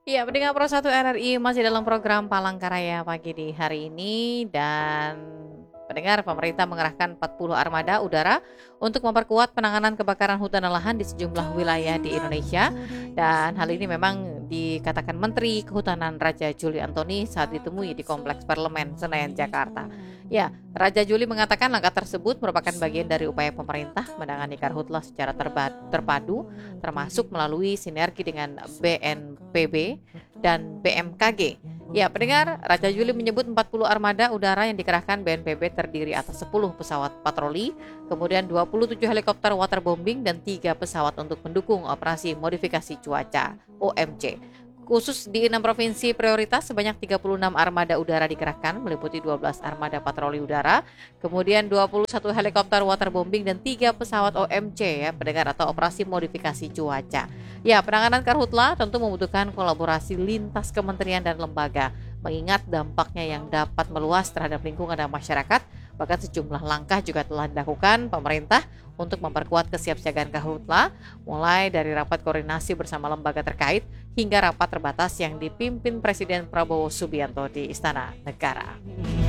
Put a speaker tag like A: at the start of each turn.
A: Iya, pendengar Pro 1 RRI masih dalam program Palangkaraya pagi di hari ini dan pendengar pemerintah mengerahkan 40 armada udara untuk memperkuat penanganan kebakaran hutan dan lahan di sejumlah wilayah di Indonesia dan hal ini memang dikatakan Menteri Kehutanan Raja Juli Antoni saat ditemui di Kompleks Parlemen Senayan Jakarta. Ya, Raja Juli mengatakan langkah tersebut merupakan bagian dari upaya pemerintah menangani karhutlah secara terpadu termasuk melalui sinergi dengan BNPB dan BMKG. Ya, pendengar, Raja Juli menyebut 40 armada udara yang dikerahkan BNPB terdiri atas 10 pesawat patroli, kemudian 27 helikopter waterbombing dan 3 pesawat untuk mendukung operasi modifikasi cuaca (OMC). Khusus di 6 provinsi prioritas sebanyak 36 armada udara dikerahkan meliputi 12 armada patroli udara, kemudian 21 helikopter waterbombing dan 3 pesawat OMC ya pendengar atau operasi modifikasi cuaca. Ya, penanganan karhutla tentu membutuhkan kolaborasi lintas kementerian dan lembaga mengingat dampaknya yang dapat meluas terhadap lingkungan dan masyarakat. Bahkan sejumlah langkah juga telah dilakukan pemerintah untuk memperkuat kesiapsiagaan karhutla, mulai dari rapat koordinasi bersama lembaga terkait hingga rapat terbatas yang dipimpin Presiden Prabowo Subianto di Istana Negara.